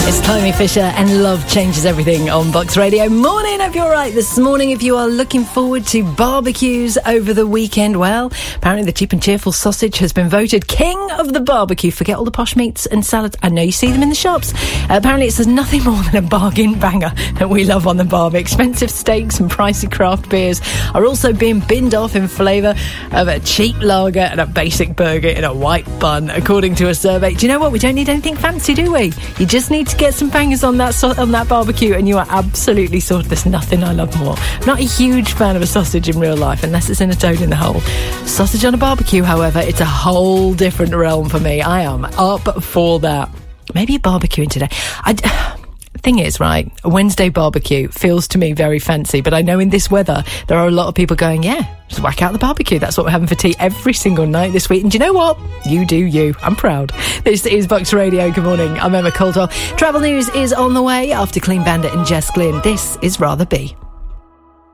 It's Tommy Fisher and Love Changes Everything on Box Radio. Morning, hope you're all right this morning. If you are looking forward to barbecues over the weekend, well, apparently the cheap and cheerful sausage has been voted king of the barbecue. Forget all the posh meats and salads. I know you see them in the shops. Apparently it's nothing more than a bargain banger that we love on the barbie. Expensive steaks and pricey craft beers are also being binned off in flavour of a cheap lager and a basic burger in a white bun, according to a survey. Do you know what? We don't need anything fancy, do we? You just need to get some bangers on that barbecue and you are absolutely sorted. There's nothing I love more. I'm not a huge fan of a sausage in real life unless it's in a toad in the hole. Sausage on a barbecue, however, it's a whole different realm for me. I am up for that. Maybe barbecuing today. Thing is, right, a Wednesday barbecue feels to me very fancy, but I know in this weather there are a lot of people going, yeah, just whack out the barbecue. That's what we're having for tea every single night this week. And do you know what? You do you. I'm proud. This is Box Radio. Good morning. I'm Emma Caldwell. Travel news is on the way after Clean Bandit and Jess Glynn. This is Rather Be.